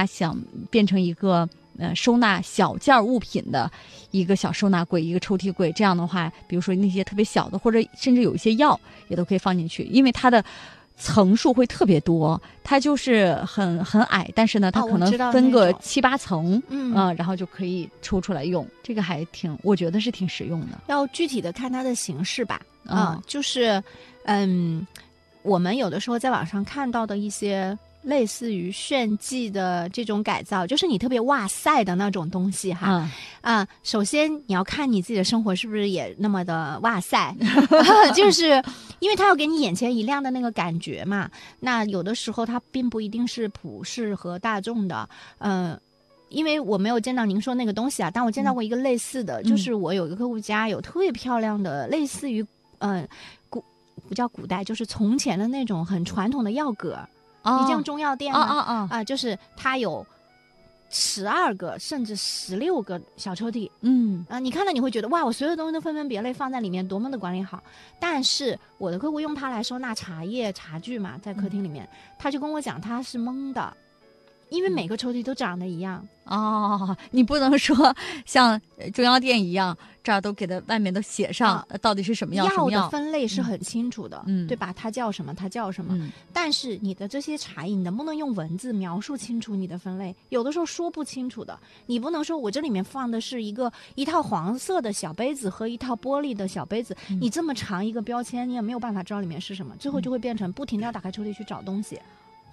家想变成一个收纳小件物品的一个小收纳柜，一个抽屉柜，这样的话，比如说那些特别小的，或者甚至有一些药也都可以放进去，因为它的层数会特别多，它就是很矮，但是呢，它可能分个7、8层，然后就可以抽出来用。这个还我觉得是挺实用的。 要具体的看它的形式吧，就是我们有的时候在网上看到的一些类似于炫技的这种改造，就是你特别哇塞的那种东西哈。首先你要看你自己的生活是不是也那么的哇塞，就是因为它要给你眼前一亮的那个感觉嘛。那有的时候它并不一定是普世和大众的，因为我没有见到您说那个东西啊，但我见到过一个类似的，就是我有一个客户家有特别漂亮的，类似于不叫古代，就是从前的那种很传统的药盒。你见中药店吗？就是它有12个甚至16个小抽屉，你看到你会觉得哇，我所有的东西都分门别类放在里面，多么的管理好。但是我的客户用它来收纳茶叶茶具嘛，在客厅里面，他就跟我讲他是懵的，因为每个抽屉都长得一样。 你不能说像中药店一样，这儿都给它外面都写上到底是什么药， 药的分类是很清楚的，对吧？它叫什么，它叫什么。但是你的这些茶叶，你能不能用文字描述清楚你的分类？有的时候说不清楚的，你不能说我这里面放的是一套黄色的小杯子和一套玻璃的小杯子，你这么长一个标签，你也没有办法知道里面是什么，最后就会变成不停地要打开抽屉去找东西。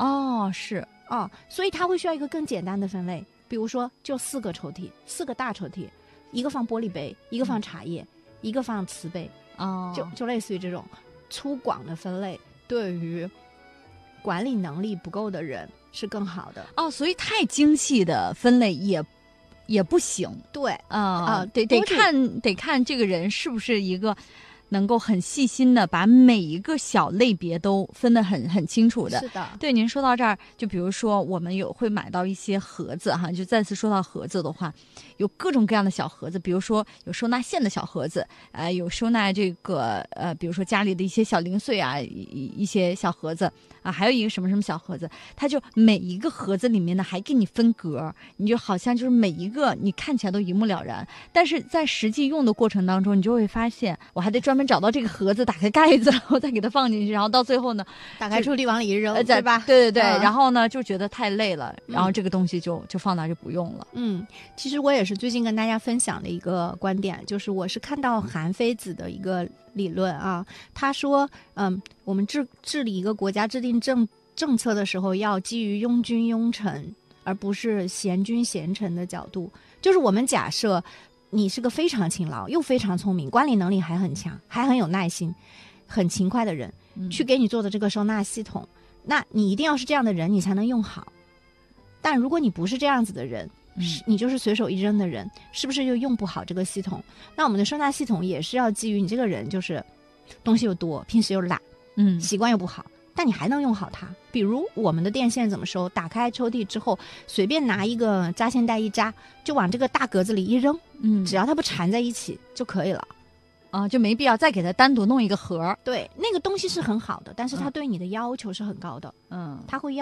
所以它会需要一个更简单的分类，比如说就4个抽屉，4个大抽屉，一个放玻璃杯，一个放茶叶，一个放瓷杯，就类似于这种粗犷的分类，对于管理能力不够的人是更好的。 所以太精细的分类也不行。 对得看这个人是不是一个能够很细心的把每一个小类别都分得很清楚的。 是的， 对，您说到这儿，就比如说我们会买到一些盒子哈，就再次说到盒子的话，有各种各样的小盒子，比如说有收纳线的小盒子，有收纳这个比如说家里的一些小零碎啊，一些小盒子啊，还有一个什么什么小盒子，它就每一个盒子里面呢还给你分格，你就好像就是每一个你看起来都一目了然，但是在实际用的过程当中，你就会发现我还得专门找到这个盒子，打开盖子，然后再给它放进去，然后到最后呢， 打开抽屉往里一扔，对吧？ 对，然后呢就觉得太累了，然后这个东西就放那就不用了。 其实我也是最近跟大家分享的一个观点，就是我是看到韩非子的一个理论啊，他说，我们治理一个国家制定政策的时候，要基于拥军拥臣，而不是贤君贤臣的角度。就是我们假设你是个非常勤劳又非常聪明，管理能力还很强，还很有耐心，很勤快的人，去给你做的这个收纳系统，那你一定要是这样的人，你才能用好。但如果你不是这样子的人，你就是随手一扔的人，是不是就用不好这个系统？那我们的收纳系统也是要基于你这个人就是东西又多，平时又懒，习惯又不好，但你还能用好它。比如我们的电线怎么收？打开抽屉之后，随便拿一个扎线带一扎，就往这个大格子里一扔，只要它不缠在一起就可以了。 就没必要再给它单独弄一个盒。 对，那个东西是很好的，但是它对你的要求是很高的。它会要